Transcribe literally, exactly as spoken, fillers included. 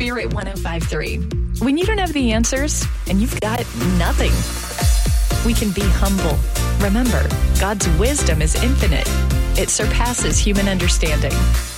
Spirit one oh five point three. When you don't have the answers and you've got nothing, we can be humble. Remember, God's wisdom is infinite. It surpasses human understanding.